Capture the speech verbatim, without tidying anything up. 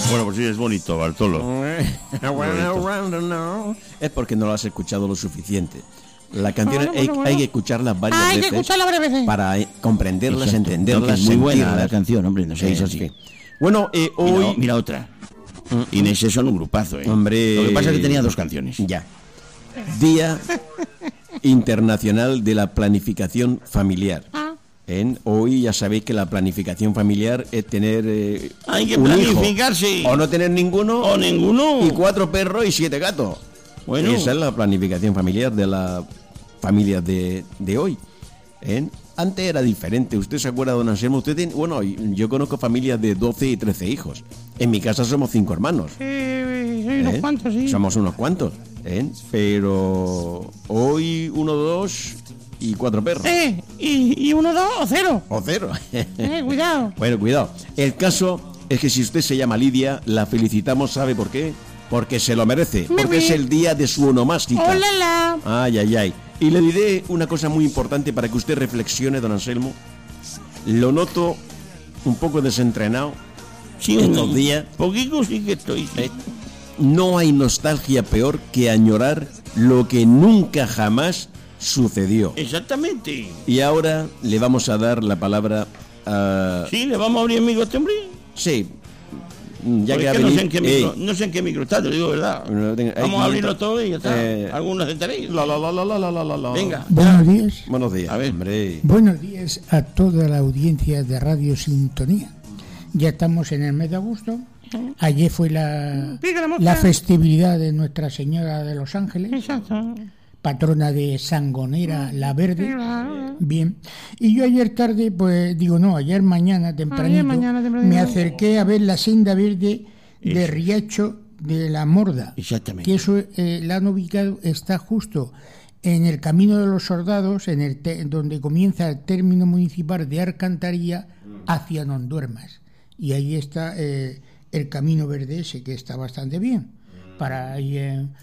Bueno, pues sí, es bonito, Bartolo. Es porque no lo has escuchado lo suficiente. La canción Bueno, hay, bueno, bueno. hay que escucharlas varias Hay que veces escucharla varias veces. para eh, comprenderlas, Exacto. entenderlas, Es muy buena sentirlas. la canción, hombre, no seáis Eh, así. en fin. Bueno, eh, Mira, hoy... mira otra. Inés son un grupazo, ¿eh? Hombre. Lo que pasa es que tenía dos canciones. Ya. Día Internacional de la Planificación Familiar. Ah. En, hoy ya sabéis que la planificación familiar es tener eh, Hay que un planificarse. hijo, o no tener ninguno, O ninguno. y cuatro perros y siete gatos. Bueno. Esa es la planificación familiar de la familia de, de hoy. ¿eh? Antes era diferente. ¿Usted se acuerda, don Anselmo? Usted tiene, bueno, yo conozco familias de doce y trece hijos. En mi casa somos cinco hermanos. Eh, soy unos ¿eh? cuantos, sí. Somos unos cuantos. ¿eh? Pero hoy uno, dos y cuatro perros. Eh, y, y uno, dos o cero. O cero. Eh, cuidado. Bueno, cuidado. El caso es que si usted se llama Lidia, la felicitamos, ¿sabe por qué? Porque se lo merece. Me Porque vi. es el día de su onomástica. Hola, la. Ay, ay, ay. Y le diré una cosa muy importante para que usted reflexione, don Anselmo. Lo noto un poco desentrenado Sí, estos un- días. Poquito sí que estoy. sí. Eh, No hay nostalgia peor que añorar lo que nunca jamás sucedió. Exactamente. Y ahora le vamos a dar la palabra a... Sí, le vamos a abrir amigo a este hombre. Sí, ya Porque que ha es que no, venido... sé en qué micro, no sé en qué micro está, te lo digo verdad. No tengo- hay Vamos a quinientos. abrirlo todo y ya está. Eh, Algunos entaréis. La, la, la, la, la, la, la, la. Venga. Buenos días. Buenos días. A ver. Hombre. Buenos días a toda la audiencia de Radio Sintonía. Ya estamos en el mes de agosto. Ayer fue la, Pica la mosca. la festividad de Nuestra Señora de los Ángeles, Exacto. patrona de Sangonera la Verde. Claro. Bien. Y yo ayer tarde, pues digo, no, ayer mañana tempranito, mañana tempranito. me acerqué a ver la senda verde de Eso. Riacho de la Morda. Exactamente. Que eso eh, la han ubicado, está justo en el Camino de los Soldados, en el te- donde comienza el término municipal de Alcantarilla hacia Nonduermas. Y ahí está eh, el Camino Verde ese, que está bastante bien, para ir en,